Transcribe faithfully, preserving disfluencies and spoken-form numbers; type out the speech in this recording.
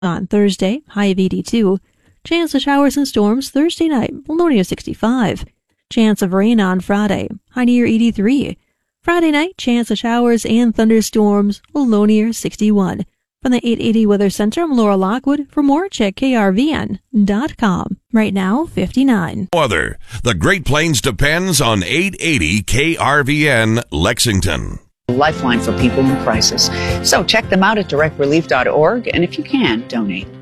On Thursday, high of eighty-two. Chance of showers and storms Thursday night, low near sixty-five. Chance of rain on Friday, high near eighty-three. Friday night, chance of showers and thunderstorms, low near sixty-one. From the eight eighty Weather Center, I'm Laura Lockwood. For more, check K R V N dot com. Right now, fifty-nine. Weather. The Great Plains depends on eight eighty K R V N Lexington. Lifeline for people in crisis. So check them out at direct relief dot org, and if you can, donate.